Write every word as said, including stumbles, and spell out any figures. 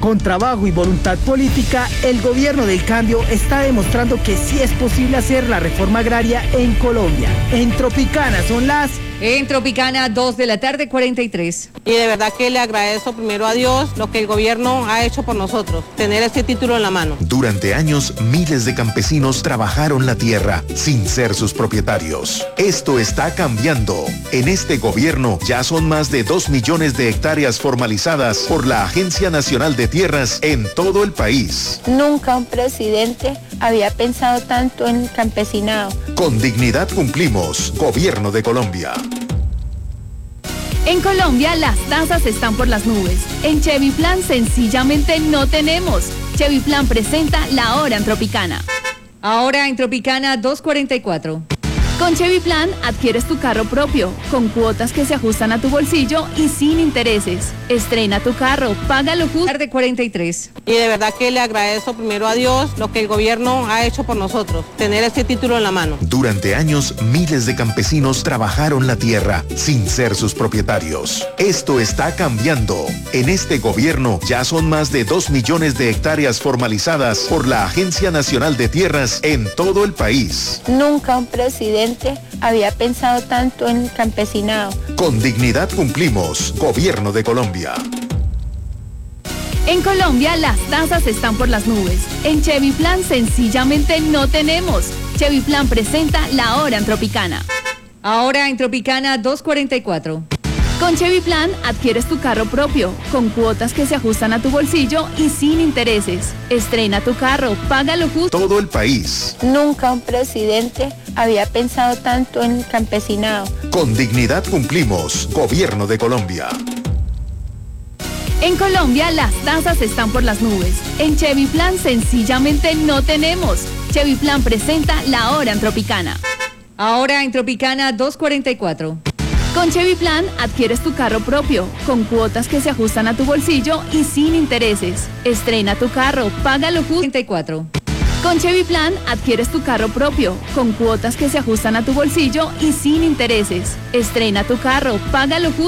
Con trabajo y voluntad política, el gobierno del cambio está demostrando que sí es posible hacer la reforma agraria en Colombia. En Tropicana son las... En Tropicana, dos de la tarde, cuarenta y tres. Y de verdad que le agradezco primero a Dios lo que el gobierno ha hecho por nosotros, tener este título en la mano. Durante años, miles de campesinos trabajaron la tierra sin ser sus propietarios. Esto está cambiando. En este gobierno ya son más de dos millones de hectáreas formalizadas por la Agencia Nacional de Tierras en todo el país. Nunca un presidente había pensado tanto en el campesinado. Con dignidad cumplimos. Gobierno de Colombia. En Colombia las tasas están por las nubes. En Chevy Plan sencillamente no tenemos. Chevy Plan presenta la hora en Tropicana. Ahora en Tropicana, dos cuarenta y cuatro. Con Chevy Plan adquieres tu carro propio, con cuotas que se ajustan a tu bolsillo y sin intereses. Estrena tu carro, págalo justo. Tarde cuarenta y tres. Y de verdad que le agradezco primero a Dios lo que el gobierno ha hecho por nosotros, tener este título en la mano. Durante años, miles de campesinos trabajaron la tierra sin ser sus propietarios. Esto está cambiando. En este gobierno ya son más de dos millones de hectáreas formalizadas por la Agencia Nacional de Tierras en todo el país. Nunca un presidente había pensado tanto en el campesinado. Con dignidad cumplimos. Gobierno de Colombia. En Colombia las tasas están por las nubes. En Chevy Plan sencillamente no tenemos. Chevy Plan presenta la hora en Tropicana. Ahora en Tropicana, dos cuarenta y cuatro. Con Chevy Plan adquieres tu carro propio, con cuotas que se ajustan a tu bolsillo y sin intereses. Estrena tu carro, págalo justo. Todo el país. Nunca un presidente había pensado tanto en el campesinado. Con dignidad cumplimos. Gobierno de Colombia. En Colombia las tasas están por las nubes. En Chevy Plan sencillamente no tenemos. Chevy Plan presenta la hora en Tropicana. Ahora en Tropicana, dos cuarenta y cuatro. Con Chevy Plan adquieres tu carro propio, con cuotas que se ajustan a tu bolsillo y sin intereses. Estrena tu carro, págalo justo. cuarenta y cuatro. Con Chevy Plan adquieres tu carro propio, con cuotas que se ajustan a tu bolsillo y sin intereses. Estrena tu carro, págalo justo.